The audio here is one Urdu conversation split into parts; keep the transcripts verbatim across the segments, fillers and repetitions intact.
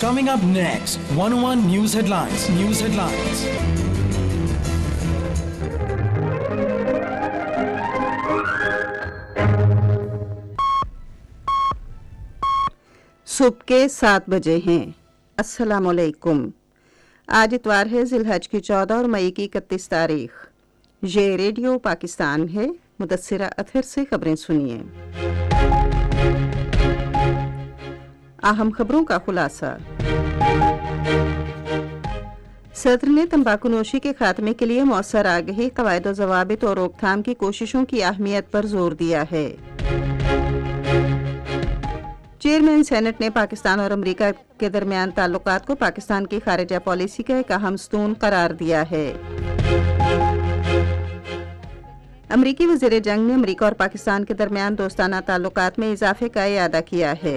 Coming up next, one oh one News Headlines. News Headlines. सुबह के सात बजे हैं। अस्सलाम वालेकुम। आज इतवार है, जिलहज की चौदह और मई की इकतीस तारीख। ये रेडियो पाकिस्तान है। मुदस्सिरा अथर से खबरें सुनिए। अहम खबरों का खुलासा। सदर ने तंबाकू नोशी के खात्मे के लिए मौसर आगही, कवायद व ज़वाबित और रोकथाम की कोशिशों की अहमियत पर जोर दिया है। चेयरमैन सेनेट ने पाकिस्तान और अमेरिका के दरमियान ताल्लुकात को पाकिस्तान की खारिजा पॉलिसी का एक अहम स्तून करार दिया है। अमरीकी वज़ीर जंग ने अमरीका और पाकिस्तान के दरमियान दोस्ताना ताल्लुकात में इजाफे का इयादा किया है।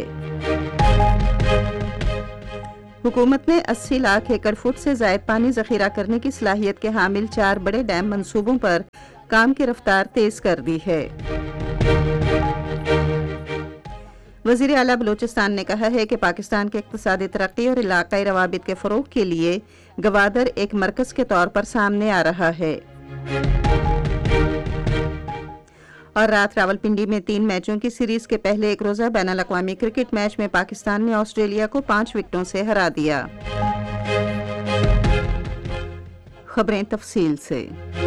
हुकूमत ने अस्सी लाख एकड़ फुट से ज़ायद पानी ज़ख़ीरा करने की सलाहियत के हामिल चार बड़े डैम मंसूबों पर काम की रफ्तार तेज कर दी है। वज़ीर आला बलूचिस्तान ने कहा है कि पाकिस्तान के इक़्तिसादी तरक्की और इलाक़ाई रवाबित के फ़रोग़ के लिए गवादर एक मरकज़ के तौर पर सामने आ रहा है। और रात रावलपिंडी में तीन मैचों की सीरीज के पहले एक रोज़ा बैनुल अक़वामी क्रिकेट मैच में पाकिस्तान ने ऑस्ट्रेलिया को पांच विकेटों से हरा दिया। खबरें तफसील से।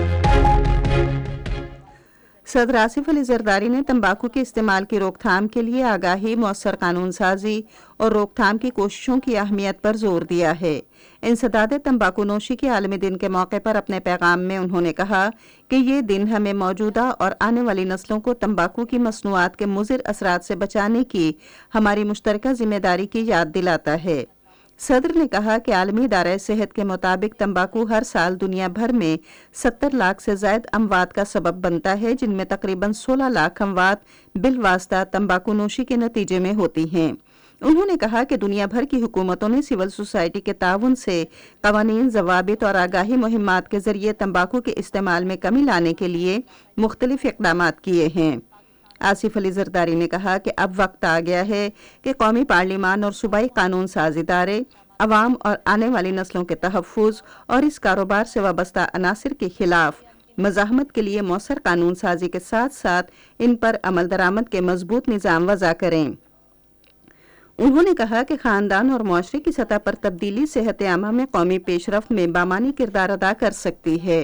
सदर आसिफ अली जरदारी ने तंबाकू के इस्तेमाल की रोकथाम के लिए आगाही, मौसर कानून साजी और रोकथाम की कोशिशों की अहमियत पर जोर दिया है। इंसदाद तंबाकू नोशी के आलमी दिन के मौके पर अपने पैगाम में उन्होंने कहा कि ये दिन हमें मौजूदा और आने वाली नस्लों को तंबाकू की मसनूआत के मुज़िर असरात से बचाने की हमारी मुश्तरका जिम्मेदारी की याद दिलाता है। सदर ने कहा कि आलमी इदारे सेहत के मुताबिक तंबाकू हर साल दुनिया भर में सत्तर लाख से ज़ायद अमवात का सबब बनता है, जिनमें तकरीबन सोलह लाख अमवात बिलवास्ता तंबाकू नोशी के नतीजे में होती हैं। उन्होंने कहा कि दुनिया भर की हुकूमतों ने सिविल सोसाइटी के ताउन से कवानीन, ज़वाबित और आगाही मुहिम्मात के जरिए तंबाकू के इस्तेमाल में कमी लाने के लिए मुख्तलिफ इक़दामात किए हैं। आसिफ अली जरदारी ने कहा कि अब वक्त आ गया है कि कौमी पार्लिमान और सूबाई कानून साज इदारे अवाम और आने वाली नस्लों के तहफ़्फ़ुज़ और इस कारोबार से वाबस्ता अनासिर के खिलाफ मज़ाहमत के लिए मौसर कानून साजी के साथ साथ इन पर अमल दरामद के मजबूत निज़ाम वज़ा करें। उन्होंने कहा कि ख़ानदान और मुआशरे की सतह पर तब्दीली सेहत आमा में कौमी पेशरफ्त में बामानी किरदार अदा कर सकती है।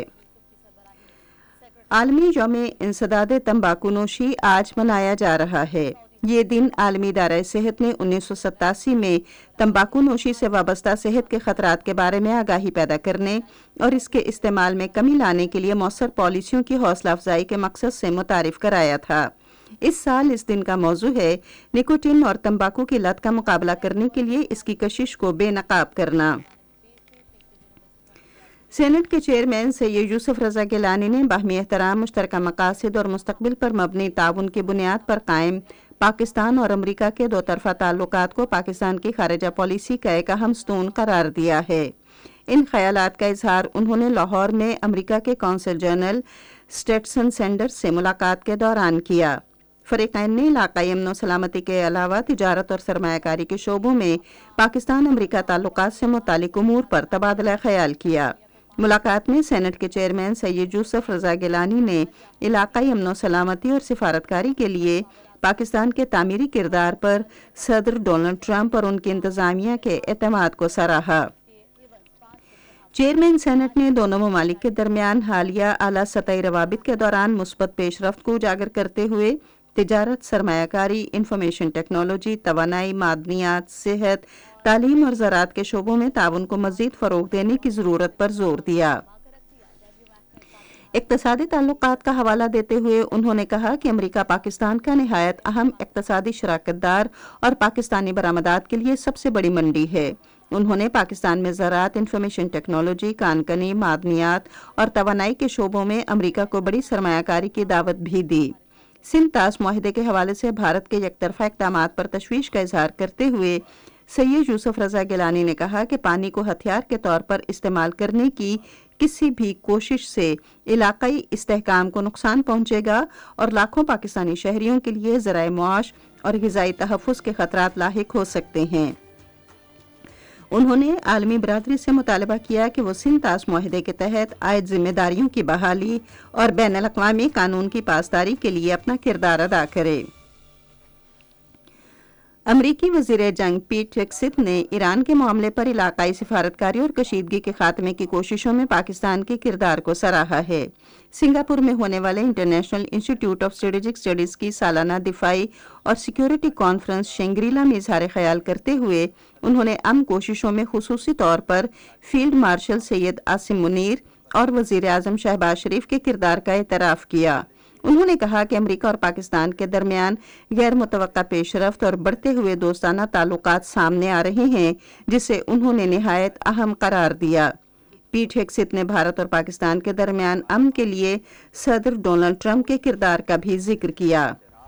आलमी यौम इंसदाद तंबाकू नोशी आज मनाया जा रहा है। ये दिन आलमी इदारा सेहत ने उन्नीस सौ सतासी में तंबाकू नोशी से वाबस्ता सेहत के खतरात के बारे में आगाही पैदा करने और इसके इस्तेमाल में कमी लाने के लिए मौसर पॉलिसियों की हौसला अफजाई के मकसद से मुतारिफ कराया था। इस साल इस दिन का मौजू है निकोटिन और तंबाकू की लत का मुकाबला करने के लिए इसकी कशिश को बेनकाब करना। सेनेट के चेयरमैन सैयद यूसुफ रजा गिलानी ने बाहमी एहतराम, मुश्तरका मकासद और मुस्तकबिल पर मबनी ताउन की बुनियाद पर कायम पाकिस्तान और अमरीका के दो तरफा ताल्लुकात को पाकिस्तान की खारिजा पॉलिसी का एक अहम स्तून करार दिया है। इन ख्यालात का इजहार उन्होंने लाहौर में अमरीका के कौंसल जनरल स्टेटसन सैंडर्स से मुलाकात के दौरान किया। फरीकैन ने इलाकाई अमन व सलामती के अलावा तिजारत और सरमायाकारी के शोबों में पाकिस्तान अमरीका ताल्लुकात से मुतालिक उमूर पर तबादला ख्याल किया। मुलाकात में सेनेट के चेयरमैन सैयद यूसुफ रजा गिलानी ने इलाकाई अमन व सलामती और सिफारतकारी के लिए पाकिस्तान के तामीरी किरदार पर सदर डोनाल्ड ट्रंप और उनकी इंतजामिया के एतमाद को सराहा। चेयरमैन सेनेट ने दोनों ममालिक के दरमियान हालिया आला सतही रवाबित के दौरान मुस्बत पेशरफ्त को उजागर करते हुए तिजारत, सरमायाकारी, इंफॉर्मेशन टेक्नोलॉजी, तवानाई, मादनियात, सेहत, तालीम और ज़राअत के शोबों में ताउन को मज़ीद फ़रोग़ देने की ज़रूरत पर जोर दिया। इक़्तिसादी ताल्लुकात का हवाला देते हुए उन्होंने कहा कि अमरीका पाकिस्तान का निहायत अहम इक़्तिसादी शराकतदार और पाकिस्तानी बरामदात के लिए सबसे बड़ी मंडी है। उन्होंने पाकिस्तान में ज़राअत, इंफॉर्मेशन टेक्नोलॉजी, कानकनी, मादनियात और तवानाई के शोबों में अमरीका को बड़ी सरमायाकारी की दावत भी दी। सिंध तास मुआहिदे के हवाले से भारत के यकतरफा इक़दामात पर तशवीश का इजहार करते हुए सैयद यूसुफ रजा गिलानी ने कहा कि पानी को हथियार के तौर पर इस्तेमाल करने की किसी भी कोशिश से इलाकाई इस्तेहकाम को नुकसान पहुंचेगा और लाखों पाकिस्तानी शहरियों के लिए ज़राए मुआश और ग़िज़ाई तहफ़्फ़ुज़ के खतरात लाहिक हो सकते हैं। انہوں نے عالمی برادری سے مطالبہ کیا کہ وہ سندھ طاس معاہدے کے تحت عائد ذمہ داریوں کی بحالی اور بین الاقوامی قانون کی پاسداری کے لیے اپنا کردار ادا کرے۔ امریکی وزیر جنگ پیٹ ہیگسیت نے ایران کے معاملے پر علاقائی سفارتکاری اور کشیدگی کے خاتمے کی کوششوں میں پاکستان کے کردار کو سراہا ہے۔ سنگاپور میں ہونے والے انٹرنیشنل انسٹی ٹیوٹ آف اسٹریٹجک اسٹڈیز کی سالانہ دفاعی اور سیکیورٹی کانفرنس شنگری-لا میں اظہار خیال کرتے ہوئے انہوں نے امن کوششوں میں خصوصی طور پر فیلڈ مارشل سید عاصم منیر اور وزیر اعظم شہباز شریف کے کردار کا اعتراف کیا۔ انہوں نے کہا کہ امریکہ اور پاکستان کے درمیان غیر متوقع پیش رفت اور بڑھتے ہوئے دوستانہ تعلقات سامنے آ رہے ہیں، جسے انہوں نے نہایت اہم قرار دیا۔ پیٹ ہیگسیت نے بھارت اور پاکستان کے درمیان امن کے لیے صدر ڈونلڈ ٹرمپ کے کردار کا بھی ذکر کیا۔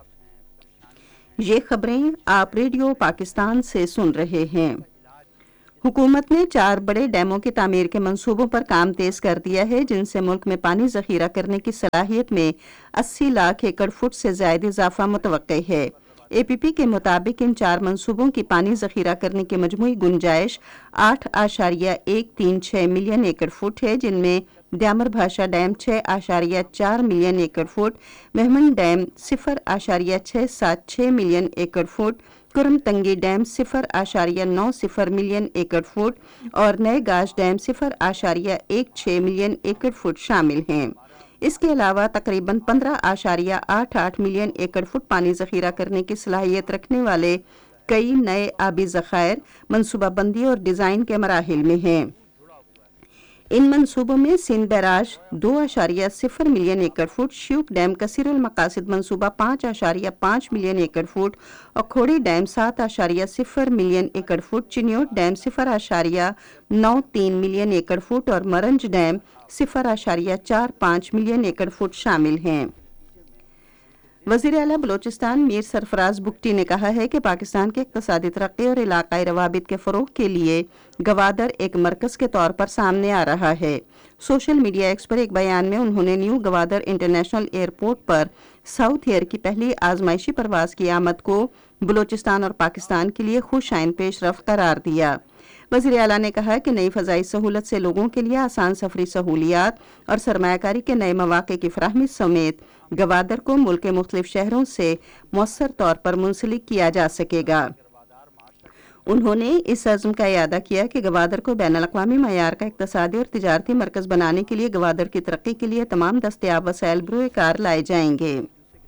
یہ خبریں آپ ریڈیو پاکستان سے سن رہے ہیں۔ حکومت نے چار بڑے ڈیموں کی تعمیر کے منصوبوں پر کام تیز کر دیا ہے، جن سے ملک میں پانی ذخیرہ کرنے کی صلاحیت میں اسی لاکھ ایکڑ فٹ سے زائد اضافہ متوقع ہے۔ اے پی پی کے مطابق ان چار منصوبوں کی پانی ذخیرہ کرنے کی مجموعی گنجائش آٹھ اشاریہ ایک تین چھ ملین ایکڑ فٹ ہے، جن میں دیامر بھاشا ڈیم چھ اشاریہ چار ملین ایکڑ فٹ، مہمن ڈیم صفر اشاریہ چھ سات چھ ملین ایکڑ فٹ، کرم تنگی ڈیم صفر اشاریہ نو صفر ملین ایکڑ فٹ اور نئے گاش ڈیم صفر اشاریہ ایک چھ ملین ایکڑ فٹ شامل ہیں۔ اس کے علاوہ تقریباً پندرہ اشاریہ آٹھ آٹھ ملین ایکڑ فٹ پانی ذخیرہ کرنے کی صلاحیت رکھنے والے کئی نئے آبی ذخائر منصوبہ بندی اور ڈیزائن کے مراحل میں ہیں۔ ان منصوبوں میں سندھ بیراج دو اشاریہ صفر ملین ایکڑ فٹ، شیوک ڈیم کثیر المقاصد منصوبہ پانچ اشاریہ پانچ ملین ایکڑ فٹ اور کھوڑی ڈیم سات اشاریہ صفر ملین ایکڑ فٹ، چنیوٹ ڈیم صفر اشاریہ نو تین ملین ایکڑ فٹ اور مرنج ڈیم صفر اشاریہ چار پانچ ملین ایکڑ فٹ شامل ہیں۔ وزیر اعلیٰ بلوچستان میر سرفراز بگٹی نے کہا ہے کہ پاکستان کے اقتصادی ترقی اور علاقائی روابط کے فروغ کے لیے گوادر ایک مرکز کے طور پر سامنے آ رہا ہے۔ سوشل میڈیا ایکس پر ایک بیان میں انہوں نے نیو گوادر انٹرنیشنل ایئرپورٹ پر ساؤتھ ایئر کی پہلی آزمائشی پرواز کی آمد کو بلوچستان اور پاکستان کے لیے خوش آئند پیش رفت قرار دیا۔ وزیر اعلیٰ نے کہا کہ نئی فضائی سہولت سے لوگوں کے لیے آسان سفری سہولیات اور سرمایہ کاری کے نئے مواقع کی فراہمی سمیت گوادر کو ملک کے مختلف شہروں سے مؤثر طور پر منسلک کیا جا سکے گا۔ انہوں نے اس عزم کا اعادہ کیا کہ گوادر کو بین الاقوامی معیار کا اقتصادی اور تجارتی مرکز بنانے کے لیے گوادر کی ترقی کے لیے تمام دستیاب وسائل بروئے کار لائے جائیں گے۔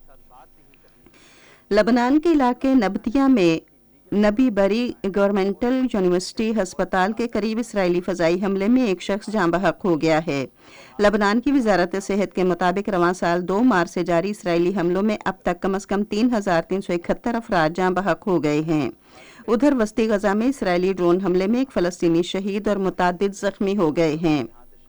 لبنان کے علاقے نبتیہ میں نبی بری گورنمنٹل یونیورسٹی ہسپتال کے قریب اسرائیلی فضائی حملے میں ایک شخص جاں بحق ہو گیا ہے۔ لبنان کی وزارت صحت کے مطابق رواں سال دو مارچ سے جاری اسرائیلی حملوں میں اب تک کم از کم تین ہزار تین سو اکہتر افراد جاں بحق ہو گئے ہیں۔ ادھر وسطی غزہ میں اسرائیلی ڈرون حملے میں ایک فلسطینی شہید اور متعدد زخمی ہو گئے ہیں۔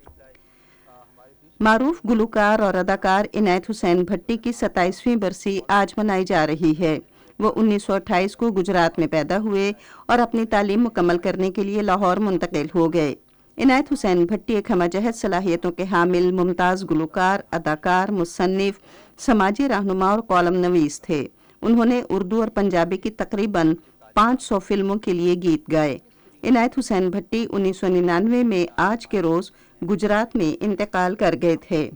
معروف گلوکار اور اداکار عنایت حسین بھٹی کی ستائیسویں برسی آج منائی جا رہی ہے۔ وہ انیس سو اٹھائیس کو گجرات میں پیدا ہوئے اور اپنی تعلیم مکمل کرنے کے لیے لاہور منتقل ہو گئے۔ عنایت حسین بھٹی ایک ہمہ جہت صلاحیتوں کے حامل ممتاز گلوکار، اداکار، مصنف، سماجی رہنما اور کالم نویس تھے۔ انہوں نے اردو اور پنجابی کی تقریباً پانچ سو فلموں کے لیے گیت گائے۔ عنایت حسین بھٹی انیس سو ننانوے میں آج کے روز گجرات میں انتقال کر گئے تھے۔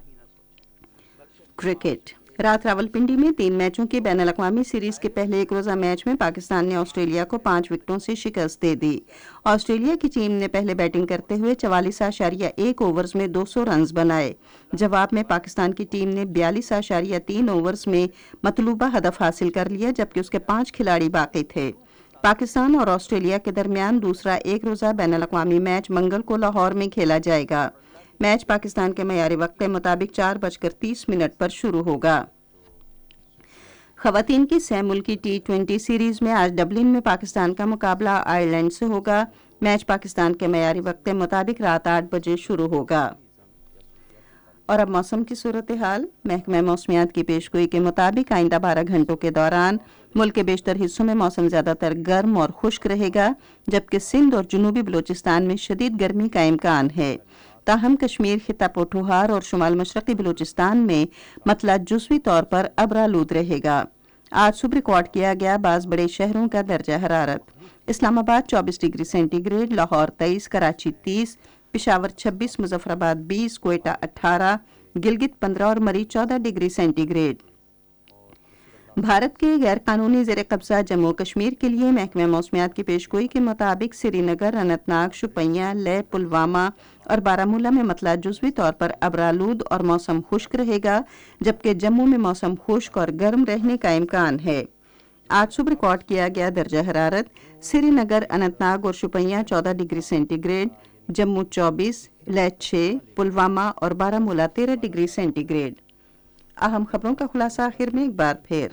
کرکٹ رات راولپنڈی میں تین میچوں کی بین الاقوامی سیریز کے پہلے ایک روزہ میچ میں پاکستان نے آسٹریلیا کو پانچ وکٹوں سے شکست دے دی۔ آسٹریلیا کی ٹیم نے پہلے بیٹنگ کرتے ہوئے چوالیس اشاریہ ایک اوورز میں دو سو رنز بنائے۔ جواب میں پاکستان کی ٹیم نے بیالیس اشاریہ تین اوورز میں مطلوبہ ہدف حاصل کر لیا، جبکہ اس کے پانچ کھلاڑی باقی تھے۔ پاکستان اور آسٹریلیا کے درمیان دوسرا ایک روزہ بین الاقوامی میچ منگل کو لاہور میں کھیلا جائے گا۔ میچ پاکستان کے معیاری وقت کے مطابق چار بج کر تیس منٹ پر شروع ہوگا۔ خواتین کی سہ ملکی ٹی ٹوینٹی سیریز میں آج ڈبلن میں پاکستان کا مقابلہ آئرلینڈ سے ہوگا۔ میچ پاکستان کے معیاری وقت کے مطابق رات آٹھ بجے شروع ہوگا۔ اور اب موسم کی صورتحال۔ محکمہ موسمیات کی پیشگوئی کے مطابق آئندہ بارہ گھنٹوں کے دوران ملک کے بیشتر حصوں میں موسم زیادہ تر گرم اور خشک رہے گا، جبکہ سندھ اور جنوبی بلوچستان میں شدید گرمی کا امکان ہے۔ تاہم کشمیر، خطہ پوٹھوہار اور شمال مشرقی بلوچستان میں مطلع جزوی طور پر ابرآلود رہے گا۔ آج صبح ریکارڈ کیا گیا بعض بڑے شہروں کا درجہ حرارت۔ اسلام آباد چوبیس ڈگری سینٹی گریڈ، لاہور تیئیس، کراچی تیس، پشاور چھبیس، مظفرآباد بیس، کوئٹہ اٹھارہ، گلگت پندرہ اور مری چودہ ڈگری سینٹی گریڈ۔ بھارت کے غیر قانونی زیر قبضہ جموں کشمیر کے لیے محکمہ موسمیات کی پیشگوئی کے مطابق سری نگر، اننت ناگ، شوپیاں، لے، پلوامہ اور بارامولہ میں مطلع جزوی طور پر ابرآلود اور موسم خشک رہے گا، جبکہ جموں میں موسم خشک اور گرم رہنے کا امکان ہے۔ آج صبح ریکارڈ کیا گیا درجہ حرارت سری نگر، اننت ناگ اور شوپیاں چودہ ڈگری سینٹی گریڈ، جموں چوبیس، لے چھ، پلوامہ اور بارامولہ تیرہ ڈگری سینٹی گریڈ۔ اہم خبروں کا خلاصہ آخر میں ایک بار پھر۔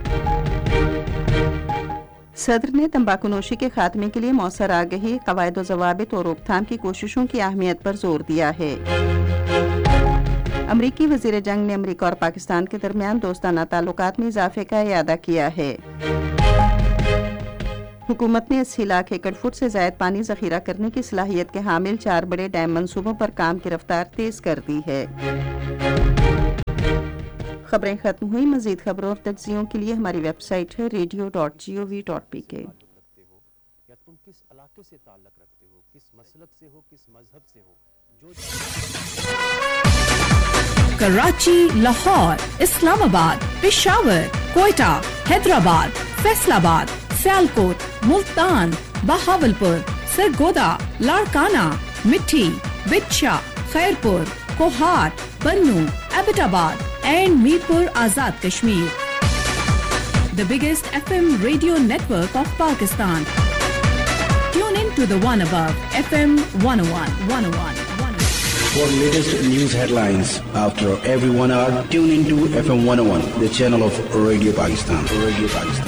صدر نے تمباکو نوشی کے خاتمے کے لیے مؤثر آگہی، قواعد و ضوابط اور روک تھام کی کوششوں کی اہمیت پر زور دیا ہے۔ امریکی وزیر جنگ نے امریکہ اور پاکستان کے درمیان دوستانہ تعلقات میں اضافے کا اعادہ کیا ہے۔ حکومت نے اسی لاکھ ایکڑ فٹ سے زائد پانی ذخیرہ کرنے کی صلاحیت کے حامل چار بڑے ڈیم منصوبوں پر کام کی رفتار تیز کر دی ہے۔ خبریں ختم ہوئی۔ مزید خبروں اور تجزیوں کے لیے ہماری ویب سائٹ ہے ریڈیو ڈاٹ جی او وی ڈاٹ پی کے۔ یا تم کس علاقے سے تعلق رکھتے ہو، کس مسلک سے ہو، کس مذہب سے ہو، جو کراچی، لاہور، اسلام آباد، پشاور، کوئٹہ، حیدرآباد، فیصل آباد، سیالکوٹ، ملتان، بہاولپور، سرگودا، لاڑکانہ، مٹھی، بچھا، خیرپور، کوہاٹ، بنو، ایبٹ آباد and Mirpur Azad Kashmir. The biggest F M radio network of Pakistan. Tune in to the one above F M one oh one, one oh one, one oh one. For latest news headlines after every one hour, tune into F M one oh one, the channel of Radio Pakistan. Radio Pakistan.